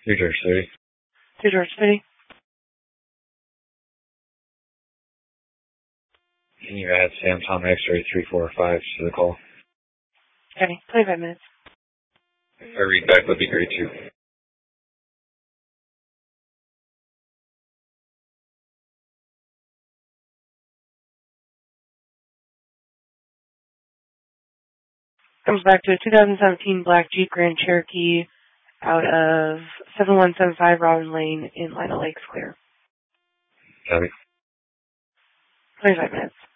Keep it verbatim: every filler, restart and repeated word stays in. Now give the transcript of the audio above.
New Jersey City. To Georgia City. Can you add Samsung X-ray three four five to the call? Okay, twenty-five minutes. If I read back, that'd be great too. Comes back to a two thousand seventeen black Jeep Grand Cherokee out of seven one seven five Robin Lane in Lino Lakes, Clear. Copy. twenty-five minutes.